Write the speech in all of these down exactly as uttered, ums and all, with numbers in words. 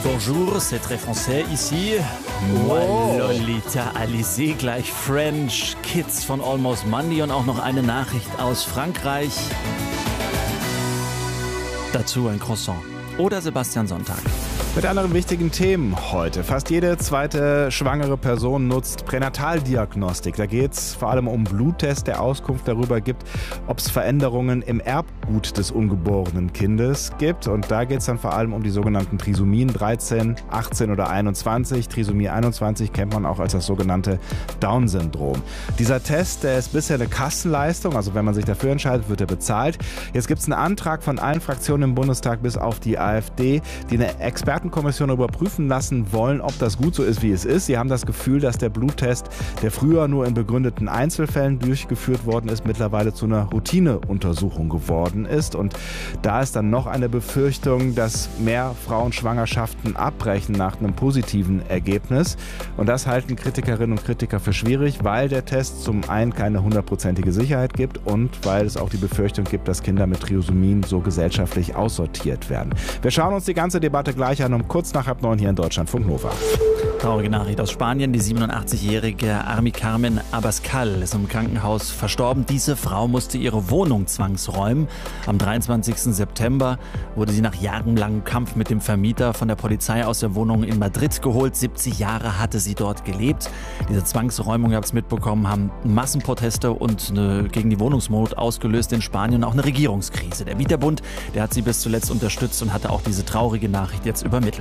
Bonjour, c'est très français ici. Moi, Lolita Alizé, gleich French, Kids von Almost Monday und auch noch eine Nachricht aus Frankreich. Dazu ein Croissant oder Sebastian Sonntag. Mit anderen wichtigen Themen heute. Fast jede zweite schwangere Person nutzt Pränataldiagnostik. Da geht es vor allem um Bluttests, der Auskunft darüber gibt, ob es Veränderungen im Erbgut des ungeborenen Kindes gibt. Und da geht es dann vor allem um die sogenannten Trisomien dreizehn, achtzehn oder einundzwanzig. Trisomie einundzwanzig kennt man auch als das sogenannte Down-Syndrom. Dieser Test, der ist bisher eine Kassenleistung, also wenn man sich dafür entscheidet, wird er bezahlt. Jetzt gibt es einen Antrag von allen Fraktionen im Bundestag bis auf die AfD, die eine Expertenkommission überprüfen lassen wollen, ob das gut so ist, wie es ist. Sie haben das Gefühl, dass der Bluttest, der früher nur in begründeten Einzelfällen durchgeführt worden ist, mittlerweile zu einer Routineuntersuchung geworden ist. Und da ist dann noch eine Befürchtung, dass mehr Frauen Schwangerschaften abbrechen nach einem positiven Ergebnis. Und das halten Kritikerinnen und Kritiker für schwierig, weil der Test zum einen keine hundertprozentige Sicherheit gibt und weil es auch die Befürchtung gibt, dass Kinder mit Trisomien so gesellschaftlich aussortiert werden. Wir schauen uns die ganze Debatte gleich an, um kurz nach halb neun hier in Deutschlandfunk Nova. Traurige Nachricht aus Spanien. Die siebenundachtzigjährige Armi Carmen Abascal ist im Krankenhaus verstorben. Diese Frau musste ihre Wohnung zwangsräumen. Am dreiundzwanzigsten September wurde sie nach jahrelangem Kampf mit dem Vermieter von der Polizei aus der Wohnung in Madrid geholt. siebzig Jahre hatte sie dort gelebt. Diese Zwangsräumung, ihr habt es mitbekommen, haben Massenproteste und eine, gegen die Wohnungsnot ausgelöst in Spanien und auch eine Regierungskrise. Der Mieterbund, der hat sie bis zuletzt unterstützt und hatte auch diese traurige Nachricht jetzt übermittelt.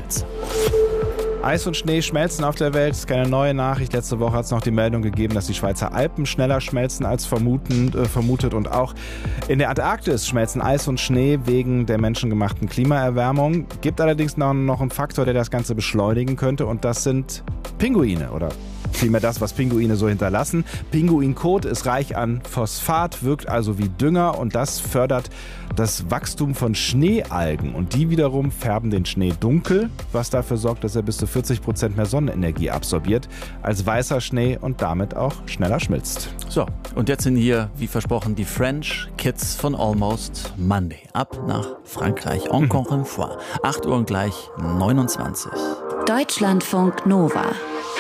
Eis und Schnee schmelzen auf der Welt, das ist keine neue Nachricht. Letzte Woche hat es noch die Meldung gegeben, dass die Schweizer Alpen schneller schmelzen als vermuten, äh, vermutet. Und auch in der Antarktis schmelzen Eis und Schnee wegen der menschengemachten Klimaerwärmung. Gibt allerdings noch, noch einen Faktor, der das Ganze beschleunigen könnte. Und das sind Pinguine oder vielmehr das, was Pinguine so hinterlassen. Pinguinkot ist reich an Phosphat, wirkt also wie Dünger und das fördert das Wachstum von Schneealgen. Und die wiederum färben den Schnee dunkel, was dafür sorgt, dass er bis zu vierzig Prozent mehr Sonnenenergie absorbiert als weißer Schnee und damit auch schneller schmilzt. So, und jetzt sind hier, wie versprochen, die French Kids von Almost Monday. Ab nach Frankreich. Encore une fois. acht Uhr und gleich neunundzwanzig. Deutschlandfunk Nova.